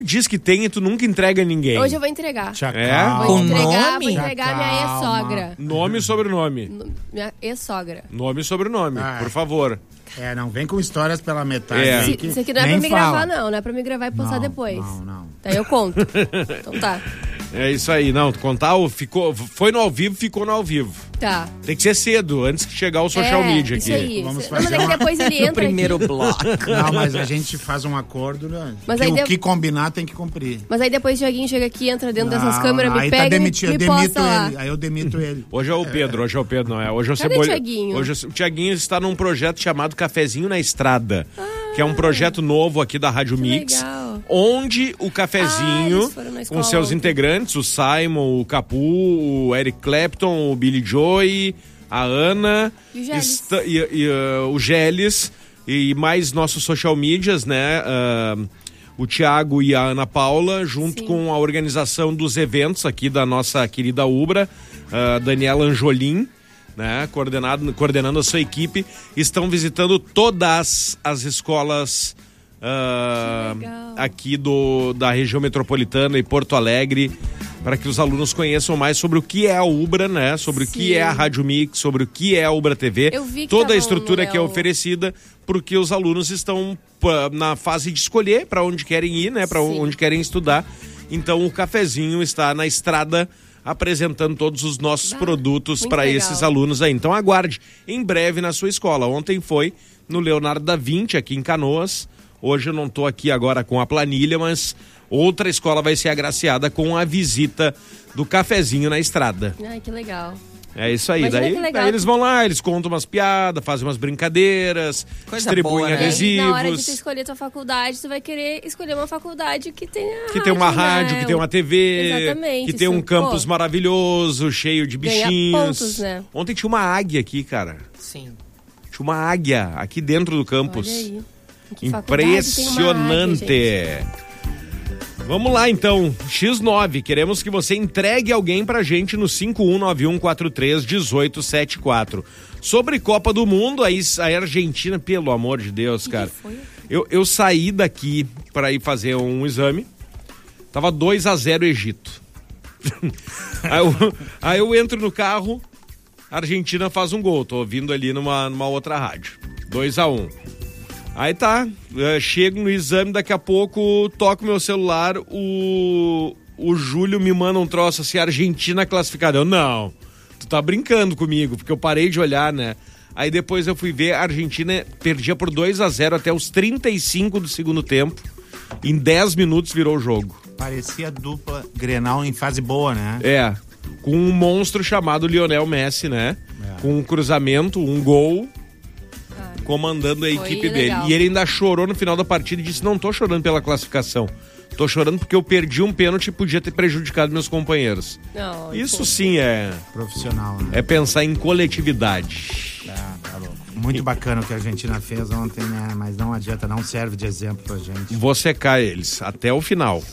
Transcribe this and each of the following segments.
Diz que tem e tu nunca entrega ninguém. Hoje eu vou entregar. Vou entregar minha ex-sogra. Nome e sobrenome. Minha ex-sogra. Nome e sobrenome, por favor. Não vem com histórias pela metade. Isso aqui não é pra me gravar, não. Não é pra me gravar e postar depois. Não. Daí eu conto. Então tá. É isso aí, não, contar, foi no ao vivo, ficou no ao vivo. Tá. Tem que ser cedo, antes que chegar o social media aqui. Isso aí. Vamos fazer mas depois ele entra no primeiro aqui. bloco. Não, mas a gente faz um acordo, né? Mas que o que combinar tem que cumprir. Mas aí depois o Thiaguinho chega aqui, entra dentro dessas câmeras, me aí pega eu me demito posta lá. ele. Aí eu demito ele. Hoje é o Pedro, não é? Hoje é o Cadê Cebolinha. o Thiaguinho? Hoje o Thiaguinho está num projeto chamado Cafezinho na Estrada, que é um projeto novo aqui da Rádio Mix, legal. onde o Cafezinho, com seus integrantes, o Simon, o Capu, o Eric Clapton, o Billy Joy, a Ana e o Geles, o Geles e mais nossos social medias, né? O Thiago e a Ana Paula, junto com a organização dos eventos aqui da nossa querida Ubra, Daniela Anjolim, né, coordenando a sua equipe, estão visitando todas as escolas aqui da região metropolitana e Porto Alegre, para que os alunos conheçam mais sobre o que é a Ubra, né, sobre o que é a Rádio Mix, sobre o que é a Ubra TV, toda a estrutura que é oferecida, porque os alunos estão na fase de escolher para onde querem ir, né, para onde querem estudar. Então o Cafezinho está na estrada apresentando todos os nossos produtos para esses alunos aí. Então aguarde, em breve na sua escola. Ontem foi no Leonardo da Vinci, aqui em Canoas. Hoje eu não estou aqui agora com a planilha, mas outra escola vai ser agraciada com a visita do Cafezinho na estrada. Ai, que legal. É isso aí, daí eles vão lá, eles contam umas piadas, fazem umas brincadeiras, distribuem adesivos. Na hora de tu escolher tua faculdade, tu vai querer escolher uma faculdade que tenha que tem uma rádio, que tem uma TV, exatamente, que tem um campus maravilhoso, cheio de bichinhos. Pontos, né? Ontem tinha uma águia aqui, cara. Sim. Tinha uma águia aqui dentro do campus. Olha aí. Impressionante. Águia, vamos lá então, X9, queremos que você entregue alguém pra gente no 5191431874. Sobre Copa do Mundo, a Argentina, pelo amor de Deus, cara. Eu saí daqui pra ir fazer um exame, tava 2-0 Egito. aí eu entro no carro, a Argentina faz um gol, tô ouvindo ali numa outra rádio, 2-1. Aí tá, chego no exame, daqui a pouco toco meu celular, o Júlio me manda um troço assim, Argentina classificada. Eu, não, tu tá brincando comigo, porque eu parei de olhar, né? Aí depois eu fui ver, a Argentina perdia por 2-0 até os 35 do segundo tempo, em 10 minutos virou o jogo. Parecia dupla Grenal em fase boa, né? Com um monstro chamado Lionel Messi, né? Com um cruzamento, um gol, comandando a equipe dele. E ele ainda chorou no final da partida e disse, não tô chorando pela classificação, tô chorando porque eu perdi um pênalti e podia ter prejudicado meus companheiros. Isso sim é profissional, né? É pensar em coletividade. Tá louco. Muito bacana o que a Argentina fez ontem, né? Mas não adianta, não serve de exemplo pra gente. Vou secar eles até o final.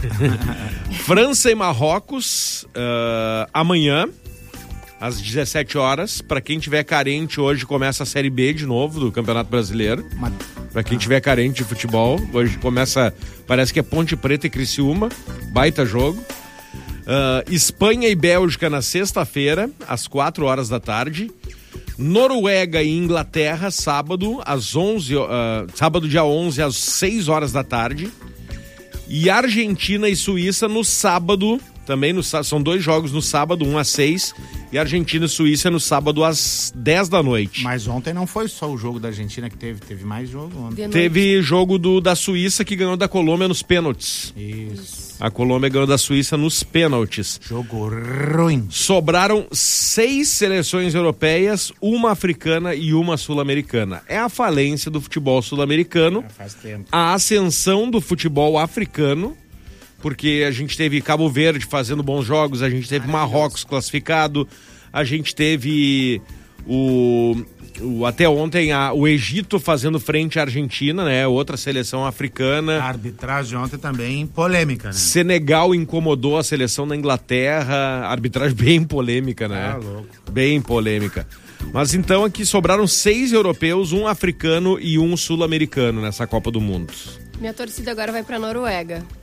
França e Marrocos, amanhã às 17 horas. Para quem tiver carente, hoje começa a Série B de novo do Campeonato Brasileiro. Para quem tiver carente de futebol, hoje começa, parece que é Ponte Preta e Criciúma, baita jogo. Espanha e Bélgica na sexta-feira, às 4 horas da tarde. Noruega e Inglaterra, sábado, sábado dia 11, às 6 horas da tarde. E Argentina e Suíça no sábado, também são 2 jogos no sábado, 1 às 6, e Argentina e Suíça no sábado às 10 da noite. Mas ontem não foi só o jogo da Argentina que teve mais jogo ontem. Teve jogo da Suíça que ganhou da Colômbia nos pênaltis. Isso. A Colômbia ganhou da Suíça nos pênaltis. Jogo ruim. Sobraram 6 seleções europeias, uma africana e uma sul-americana. É a falência do futebol sul-americano, faz tempo. A ascensão do futebol africano, porque a gente teve Cabo Verde fazendo bons jogos, a gente teve Marrocos classificado, a gente teve até ontem o Egito fazendo frente à Argentina, né? Outra seleção africana. A arbitragem ontem também polêmica, né? Senegal incomodou a seleção da Inglaterra, arbitragem bem polêmica, né? Louco. Bem polêmica. Mas então aqui sobraram 6 europeus, um africano e um sul-americano nessa Copa do Mundo. Minha torcida agora vai pra Noruega.